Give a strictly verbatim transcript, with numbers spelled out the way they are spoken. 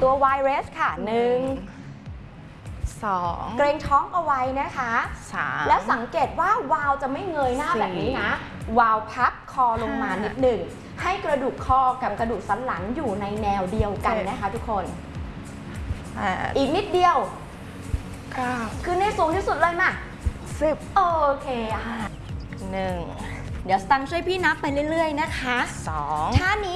ตัว Y rest ค่ะหนึ่งสองเกรงท้องเอาไว้นะคะสามแล้วสังเกตว่าวาล์วจะไม่เงยหน้าแบบนี้นะวาล์วพับคอลงมานิดหนึ่งให้กระดูกคอกับกระดูกสันหลังอยู่ในแนวเดียวกันนะคะทุกคนอีกนิดเดียวเก้าคือในสูงที่สุดเลยมาสิบโอเคค่ะหนึ่งเดี๋ยวสตังค์ช่วยพี่นับไปเรื่อยๆนะคะสองท่านี้